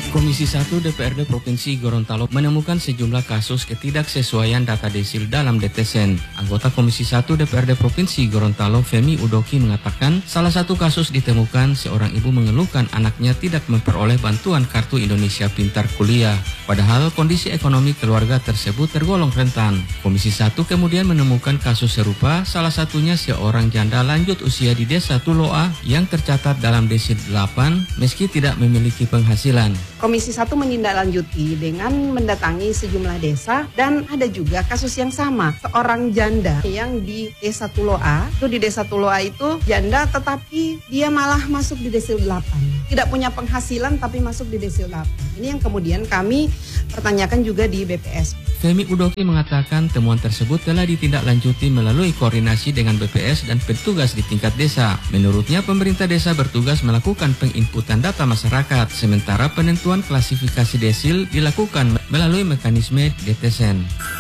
Komisi 1 DPRD Provinsi Gorontalo menemukan sejumlah kasus ketidaksesuaian data desil dalam DTSEN. Anggota Komisi 1 DPRD Provinsi Gorontalo, Femi Udoki, mengatakan salah satu kasus ditemukan seorang ibu mengeluhkan anaknya tidak memperoleh bantuan Kartu Indonesia Pintar Kuliah. Padahal kondisi ekonomi keluarga tersebut tergolong rentan. Komisi 1 kemudian menemukan kasus serupa, salah satunya seorang janda lanjut usia di Desa Tuloa yang tercatat dalam desil 8 meski tidak memiliki penghasilan. Komisi 1 menindaklanjuti dengan mendatangi sejumlah desa dan ada juga kasus yang sama. Seorang janda yang di Desa Tuloa, di Desa Tuloa itu janda tetapi dia malah masuk di desil 8. Tidak punya penghasilan tapi masuk di desil 8. Ini yang kemudian kami pertanyakan juga di BPS. Femi Udoki mengatakan temuan tersebut telah ditindaklanjuti melalui koordinasi dengan BPS dan petugas di tingkat desa. Menurutnya pemerintah desa bertugas melakukan penginputan data masyarakat, sementara penentuan klasifikasi desil dilakukan melalui mekanisme DTSEN.